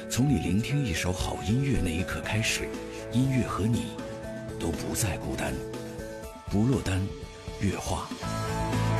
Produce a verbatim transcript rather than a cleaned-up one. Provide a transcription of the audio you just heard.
从你聆听一首好音乐那一刻开始，音乐和你都不再孤单。不落单，乐话。